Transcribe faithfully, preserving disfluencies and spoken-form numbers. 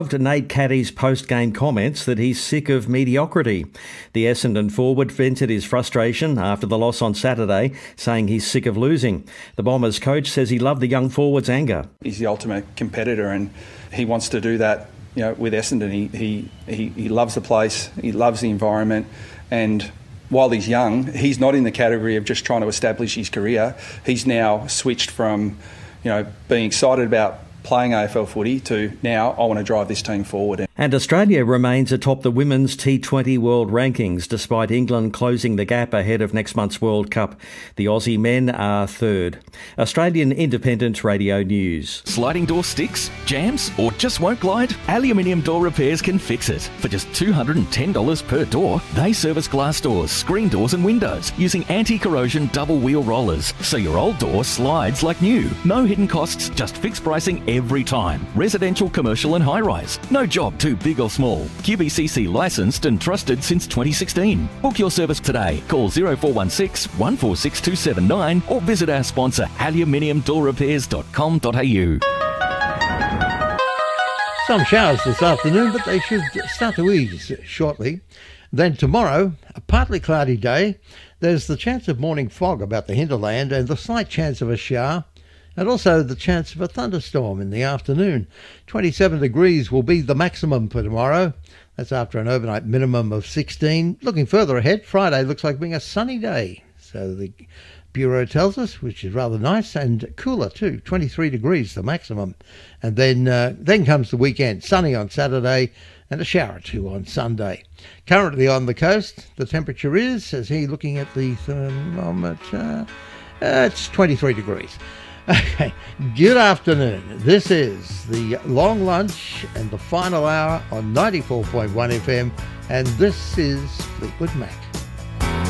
Nate Caddy's post-game comments that he's sick of mediocrity. The Essendon forward vented his frustration after the loss on Saturday, saying he's sick of losing. The Bombers coach says he loved the young forward's anger. He's the ultimate competitor and he wants to do that, you know, with Essendon. He, he, he, he loves the place, he loves the environment, and while he's young, he's not in the category of just trying to establish his career. He's now switched from, you know, being excited about playing A F L footy to now I want to drive this team forward. And Australia remains atop the women's T twenty world rankings despite England closing the gap ahead of next month's World Cup. The Aussie men are third. Australian Independent Radio News. Sliding door sticks, jams, or just won't glide? Aluminium Door Repairs can fix it. For just two hundred ten dollars per door, they service glass doors, screen doors and windows using anti-corrosion double wheel rollers, so your old door slides like new. No hidden costs, just fixed pricing every time. Residential, commercial and high-rise. No job too big or small. Q B C C licensed and trusted since twenty sixteen. Book your service today. Call zero four one six, one four six two seven nine or visit our sponsor aluminium door repairs dot com dot a u. Some showers this afternoon, but they should start to ease shortly. Then tomorrow, a partly cloudy day. There's the chance of morning fog about the hinterland and the slight chance of a shower, and also the chance of a thunderstorm in the afternoon. twenty-seven degrees will be the maximum for tomorrow. That's after an overnight minimum of sixteen. Looking further ahead, Friday looks like being a sunny day, so the Bureau tells us, which is rather nice, and cooler too, twenty-three degrees the maximum. And then uh, then comes the weekend, sunny on Saturday and a shower or two on Sunday. Currently on the coast, the temperature is, says he, looking at the thermometer, uh, it's twenty-three degrees. Okay, good afternoon. This is the Long Lunch and the final hour on ninety-four point one F M, and this is Fleetwood Mac.